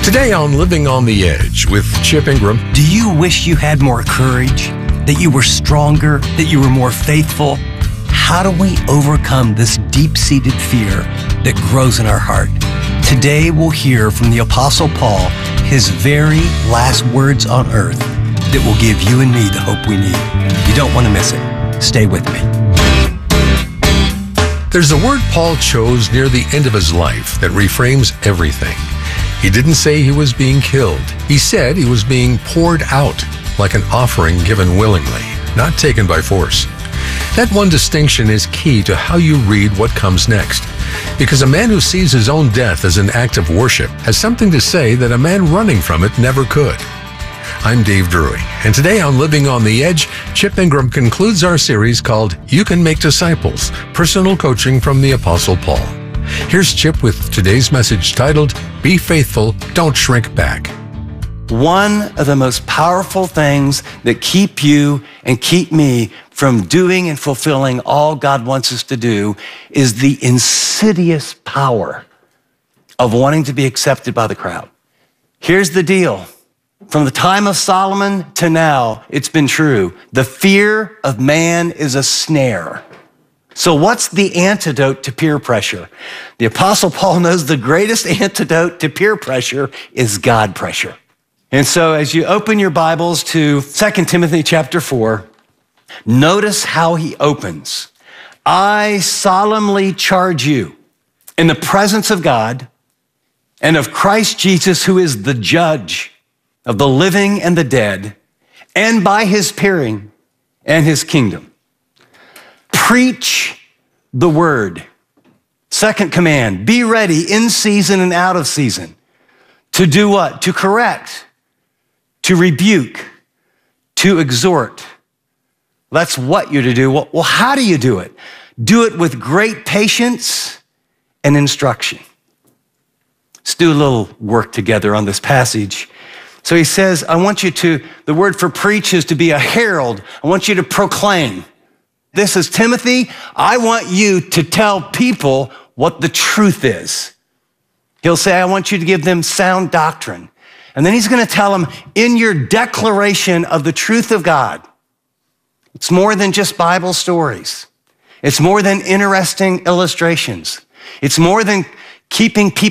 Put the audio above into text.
Today on Living on the Edge with Chip Ingram. Do you wish you had more courage? That you were stronger? That you were more faithful? How do we overcome this deep-seated fear that grows in our heart? Today we'll hear from the Apostle Paul his very last words on earth that will give you and me the hope we need. You don't want to miss it. Stay with me. There's a word Paul chose near the end of his life that reframes everything. He didn't say he was being killed. He said he was being poured out like an offering given willingly, not taken by force. That one distinction is key to how you read what comes next, because a man who sees his own death as an act of worship has something to say that a man running from it never could. I'm Dave Drury, and today on Living on the Edge, Chip Ingram concludes our series called You Can Make Disciples, Personal Coaching from the Apostle Paul. Here's Chip with today's message titled, Be Faithful, Don't Shrink Back. One of the most powerful things that keep you and keep me from doing and fulfilling all God wants us to do is the insidious power of wanting to be accepted by the crowd. Here's the deal. From the time of Solomon to now, it's been true. The fear of man is a snare. So what's the antidote to peer pressure? The Apostle Paul knows the greatest antidote to peer pressure is God pressure. And so as you open your Bibles to 2 Timothy chapter 4, notice how he opens. I solemnly charge you in the presence of God and of Christ Jesus, who is the judge of the living and the dead, and by his appearing and his kingdom. Preach the word. Second command, be ready in season and out of season. To do what? To correct, to rebuke, to exhort. That's what you're to do. Well, how do you do it? Do it with great patience and instruction. Let's do a little work together on this passage. So he says, the word for preach is to be a herald. I want you to proclaim. This is Timothy. I want you to tell people what the truth is. He'll say, I want you to give them sound doctrine. And then he's going to tell them, in your declaration of the truth of God, it's more than just Bible stories. It's more than interesting illustrations. It's more than keeping people